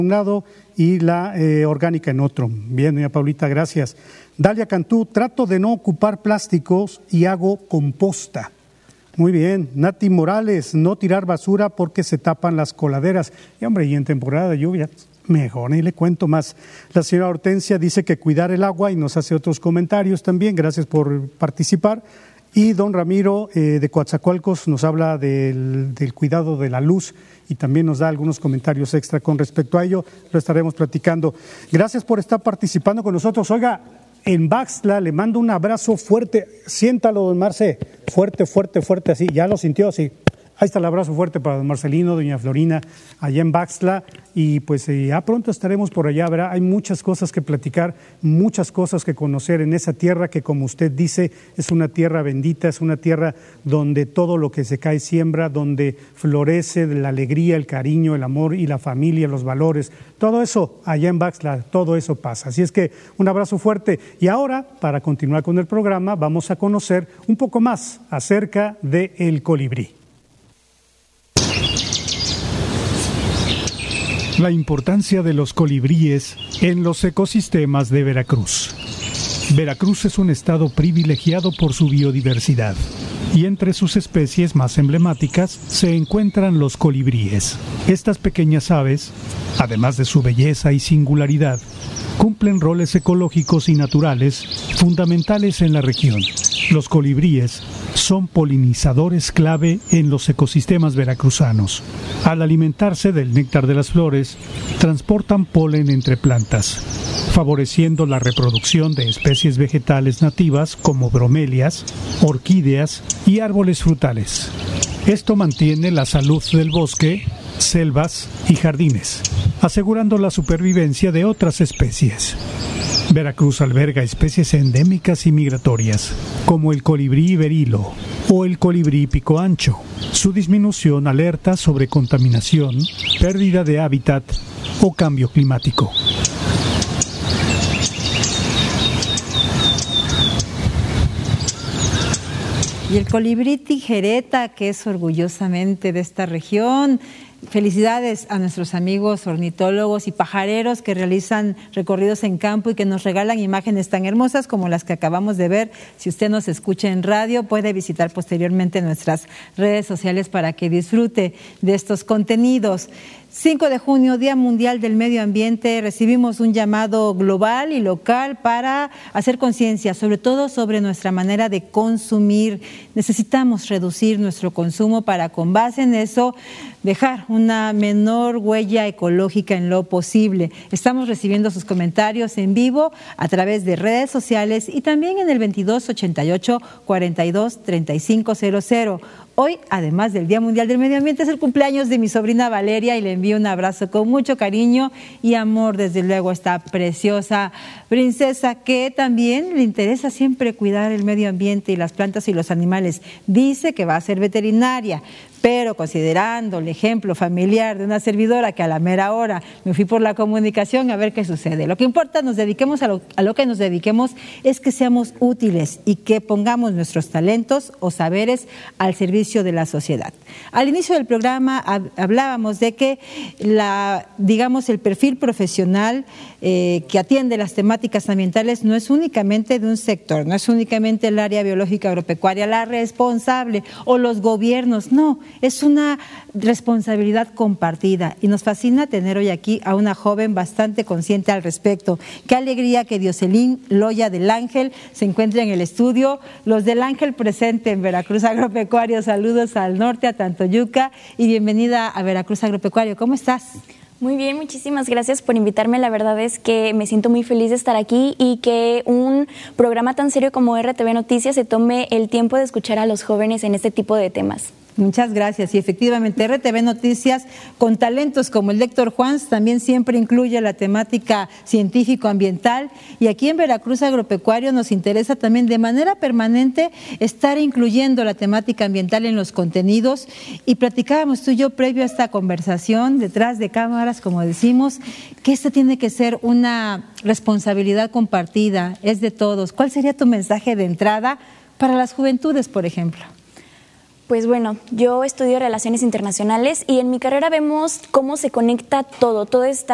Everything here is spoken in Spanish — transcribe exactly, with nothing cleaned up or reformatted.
un lado y la eh, orgánica en otro. Bien, doña Paulita, gracias. Dalia Cantú, trato de no ocupar plásticos y hago composta. Muy bien. Nati Morales, no tirar basura porque se tapan las coladeras. Y hombre, y en temporada de lluvia, mejor, y le cuento más. La señora Hortensia dice que cuidar el agua y nos hace otros comentarios también. Gracias por participar. Y don Ramiro eh, de Coatzacoalcos nos habla del, del cuidado de la luz y también nos da algunos comentarios extra con respecto a ello. Lo estaremos platicando. Gracias por estar participando con nosotros. Oiga, en Baxtla le mando un abrazo fuerte. Siéntalo, don Marce. Fuerte, fuerte, fuerte, así. ¿Ya lo sintió? Sí. Ahí está el abrazo fuerte para don Marcelino, doña Florina, allá en Baxtla, y pues eh, ya pronto estaremos por allá, ¿verdad? Hay muchas cosas que platicar, muchas cosas que conocer en esa tierra que, como usted dice, es una tierra bendita, es una tierra donde todo lo que se cae siembra, donde florece la alegría, el cariño, el amor y la familia, los valores, todo eso allá en Baxtla, todo eso pasa. Así es que un abrazo fuerte. Y ahora, para continuar con el programa, vamos a conocer un poco más acerca del colibrí. La importancia de los colibríes en los ecosistemas de Veracruz. Veracruz es un estado privilegiado por su biodiversidad y entre sus especies más emblemáticas se encuentran los colibríes. Estas pequeñas aves, además de su belleza y singularidad, cumplen roles ecológicos y naturales fundamentales en la región. Los colibríes son polinizadores clave en los ecosistemas veracruzanos. Al alimentarse del néctar de las flores, transportan polen entre plantas, favoreciendo la reproducción de especies vegetales nativas como bromelias, orquídeas y árboles frutales. Esto mantiene la salud del bosque, selvas y jardines, asegurando la supervivencia de otras especies. Veracruz alberga especies endémicas y migratorias, como el colibrí berilo o el colibrí pico ancho. Su disminución alerta sobre contaminación, pérdida de hábitat o cambio climático. Y el colibrí tijereta, que es orgullosamente de esta región. Felicidades a nuestros amigos ornitólogos y pajareros que realizan recorridos en campo y que nos regalan imágenes tan hermosas como las que acabamos de ver. Si usted nos escucha en radio, puede visitar posteriormente nuestras redes sociales para que disfrute de estos contenidos. cinco de junio, Día Mundial del Medio Ambiente, recibimos un llamado global y local para hacer conciencia, sobre todo sobre nuestra manera de consumir. Necesitamos reducir nuestro consumo para, con base en eso, dejar una menor huella ecológica en lo posible. Estamos recibiendo sus comentarios en vivo a través de redes sociales y también en el veintidós ochenta y ocho, cuarenta y dos, treinta y cinco cero cero. Hoy, además del Día Mundial del Medio Ambiente, es el cumpleaños de mi sobrina Valeria y le envío un abrazo con mucho cariño y amor, desde luego, a esta preciosa princesa que también le interesa siempre cuidar el medio ambiente y las plantas y los animales. Dice que va a ser veterinaria, pero considerando el ejemplo familiar de una servidora que a la mera hora me fui por la comunicación a ver qué sucede. Lo que importa, nos dediquemos a lo, a lo que nos dediquemos, es que seamos útiles y que pongamos nuestros talentos o saberes al servicio de la sociedad. Al inicio del programa hablábamos de que la, digamos, el perfil profesional eh, que atiende las temáticas ambientales no es únicamente de un sector, no es únicamente el área biológica agropecuaria la responsable o los gobiernos, no. Es una responsabilidad compartida y nos fascina tener hoy aquí a una joven bastante consciente al respecto. Qué alegría que Dioselín Loya del Ángel se encuentre en el estudio. Los del Ángel presente en Veracruz Agropecuario. Saludos al norte, a Tantoyuca, y bienvenida a Veracruz Agropecuario. ¿Cómo estás? Muy bien, muchísimas gracias por invitarme. La verdad es que me siento muy feliz de estar aquí y que un programa tan serio como R T V Noticias se tome el tiempo de escuchar a los jóvenes en este tipo de temas. Muchas gracias. Y efectivamente, R T V Noticias, con talentos como el de Héctor Juans, también siempre incluye la temática científico-ambiental. Y aquí en Veracruz Agropecuario nos interesa también de manera permanente estar incluyendo la temática ambiental en los contenidos. Y platicábamos tú y yo previo a esta conversación, detrás de cámaras, como decimos, que esta tiene que ser una responsabilidad compartida, es de todos. ¿Cuál sería tu mensaje de entrada para las juventudes, por ejemplo? Pues bueno, yo estudio Relaciones Internacionales y en mi carrera vemos cómo se conecta todo, todo está